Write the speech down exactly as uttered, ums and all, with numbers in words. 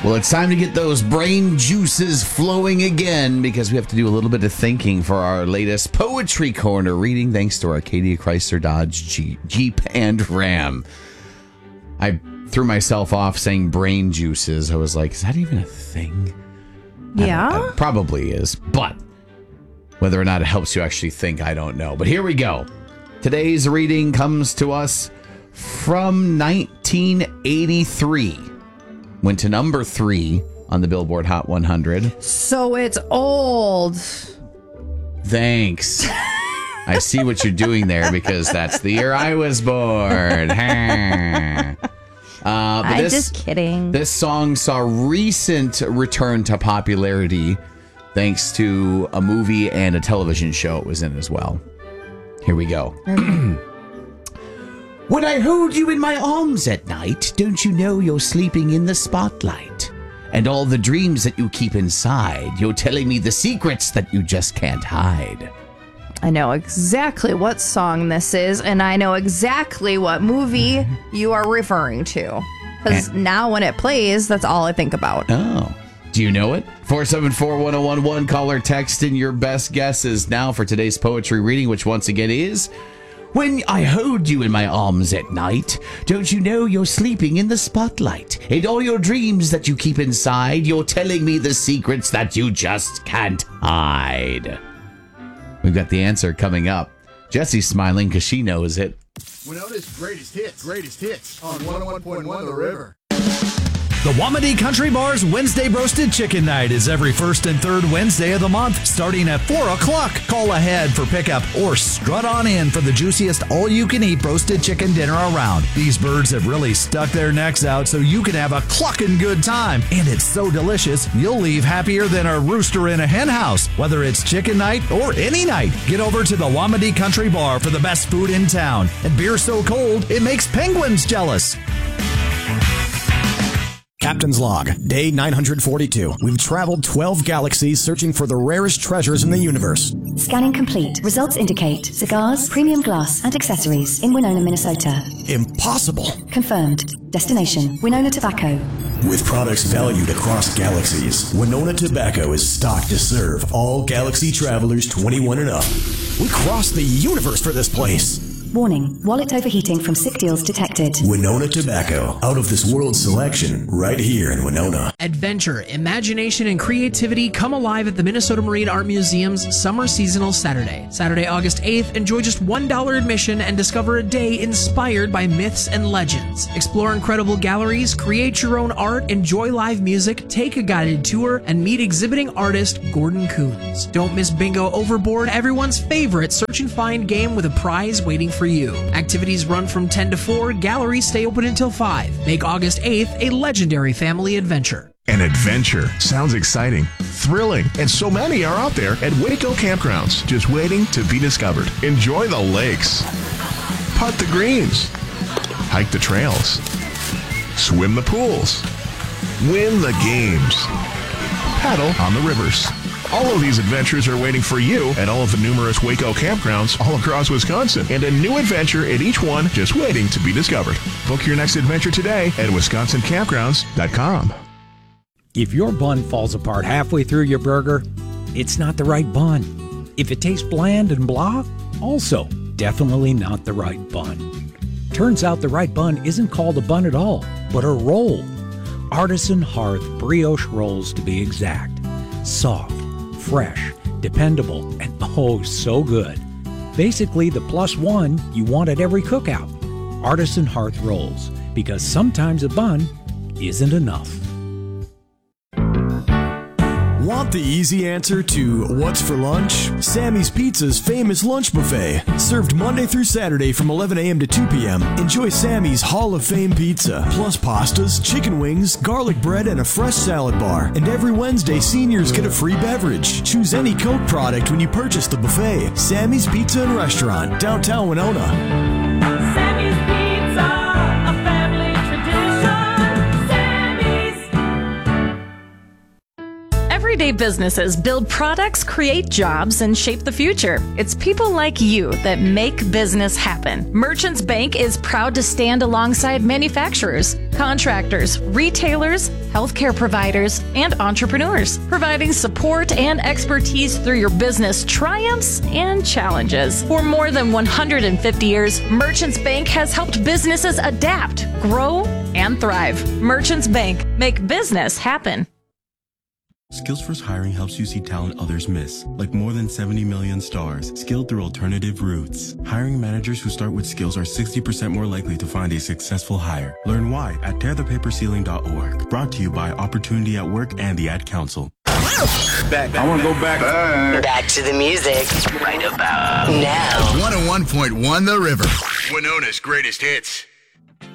Well, it's time to get those brain juices flowing again because we have to do a little bit of thinking for our latest Poetry Corner reading thanks to Arcadia Chrysler Dodge Jeep, Jeep and Ram. I threw myself off saying brain juices. I was like, is that even a thing? Yeah. It probably is, but whether or not it helps you actually think, I don't know. But here we go. Today's reading comes to us from nineteen eighty-three. Went to number three on the Billboard Hot one hundred. So it's old. Thanks. I see what you're doing there because that's the year I was born. uh, but I'm this, just kidding. This song saw recent return to popularity thanks to a movie and a television show it was in as well. Here we go. When I hold you in my arms at night, don't you know you're sleeping in the spotlight? And all the dreams that you keep inside, you're telling me the secrets that you just can't hide. I know exactly what song this is, and I know exactly what movie you are referring to. Because now when it plays, that's all I think about. Oh. Do you know it? four seven four, one oh one one. Call or text in your best guesses now for today's poetry reading, which once again is... When I hold you in my arms at night, don't you know you're sleeping in the spotlight? And all your dreams that you keep inside, you're telling me the secrets that you just can't hide. We've got the answer coming up. Jessie's smiling because she knows it. Winona's greatest hits, greatest hits on one oh one point one The River. The Wamedy Country Bar's Wednesday Roasted Chicken Night is every first and third Wednesday of the month, starting at four o'clock. Call ahead for pickup or strut on in for the juiciest all-you-can-eat roasted chicken dinner around. These birds have really stuck their necks out so you can have a clucking good time. And it's so delicious, you'll leave happier than a rooster in a hen house. Whether it's chicken night or any night, get over to the Wamedy Country Bar for the best food in town. And beer so cold, it makes penguins jealous. Captain's Log, day nine hundred forty-two. We've traveled twelve galaxies searching for the rarest treasures in the universe. Scanning complete. Results indicate cigars, premium glass, and accessories in Winona, Minnesota. Impossible. Confirmed. Destination, Winona Tobacco. With products valued across galaxies, Winona Tobacco is stocked to serve all galaxy travelers twenty-one and up. We crossed the universe for this place. Warning, wallet overheating from sick deals detected. Winona Tobacco, out of this world selection, right here in Winona. Adventure, imagination, and creativity come alive at the Minnesota Marine Art Museum's Summer Seasonal Saturday. Saturday, August eighth, enjoy just one dollar admission and discover a day inspired by myths and legends. Explore incredible galleries, create your own art, enjoy live music, take a guided tour, and meet exhibiting artist Gordon Coons. Don't miss Bingo Overboard, everyone's favorite search and find game with a prize waiting for you. Activities run from ten to four, galleries stay open until five. Make August eighth a legendary family adventure. An adventure sounds exciting, thrilling, and so many are out there at Waco Campgrounds, just waiting to be discovered. Enjoy the lakes, putt the greens, hike the trails, swim the pools, win the games, paddle on the rivers. All of these adventures are waiting for you at all of the numerous Waco campgrounds all across Wisconsin, and a new adventure at each one just waiting to be discovered. Book your next adventure today at wisconsin campgrounds dot com. If your bun falls apart halfway through your burger, it's not the right bun. If it tastes bland and blah, also definitely not the right bun. Turns out the right bun isn't called a bun at all, but a roll. Artisan Hearth brioche rolls to be exact. Soft, fresh, dependable, and oh, so good. Basically, the plus one you want at every cookout. Artisan Hearth rolls, because sometimes a bun isn't enough. Want the easy answer to what's for lunch? Sammy's Pizza's famous lunch buffet. Served Monday through Saturday from eleven a.m. to two p.m. Enjoy Sammy's Hall of Fame pizza. Plus pastas, chicken wings, garlic bread, and a fresh salad bar. And every Wednesday, seniors get a free beverage. Choose any Coke product when you purchase the buffet. Sammy's Pizza and Restaurant, downtown Winona. Sammy's Pizza, a family tradition. Sammy's. Every Everyday businesses build products, create jobs, and shape the future. It's people like you that make business happen. Merchants Bank is proud to stand alongside manufacturers, contractors, retailers, healthcare providers, and entrepreneurs, providing support and expertise through your business triumphs and challenges. For more than one hundred fifty years, Merchants Bank has helped businesses adapt, grow, and thrive. Merchants Bank, make business happen. Skillsforce Hiring helps you see talent others miss, like more than seventy million stars, skilled through alternative routes. Hiring managers who start with skills are sixty percent more likely to find a successful hire. Learn why at tear the paper ceiling dot org. Brought to you by Opportunity at Work and the Ad Council. Back, back, I want to go back. Back. Back to the music. Right about now. one oh one point one The River. Winona's greatest hits.